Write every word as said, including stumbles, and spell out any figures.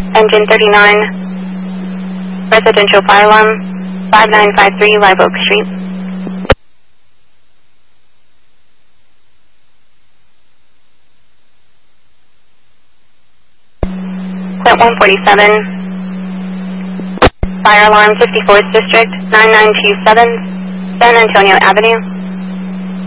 Engine thirty-nine, residential fire alarm, five nine five three Live Oak Street. Quint one forty-seven, fire alarm fifty-fourth District, nine nine two seven, San Antonio Avenue.